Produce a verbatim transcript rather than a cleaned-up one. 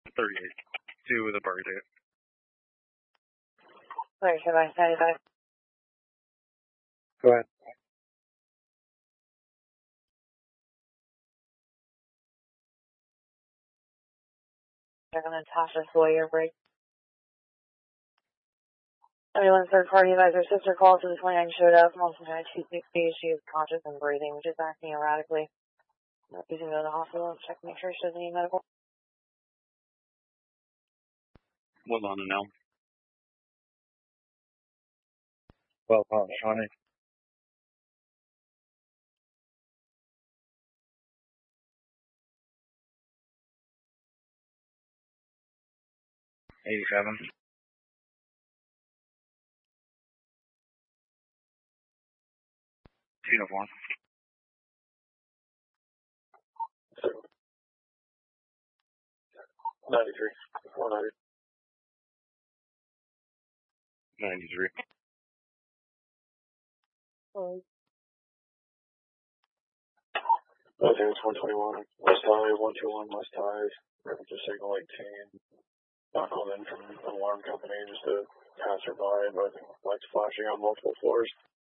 thirty-eight. Two with a bird date. thirty-two by ninety-five. Go ahead. Check on Natasha Sawyer break. Everyone's third party advisor sister calls to the twenty-nine showed up. Most of the time, two sixty. She is conscious and breathing, which is acting erratically. Not using to go to the hospital. Check to make sure she doesn't need medical. What's on it now? Well, uh, Shawnee. eighty-seven. Uniform. ninety-three. one hundred. ninety-three. Oh. I think it's one twenty-one. West High, one two one West High. Reference to signal eighteen. Not called in from an alarm company, just a passerby, but I think lights flashing on multiple floors.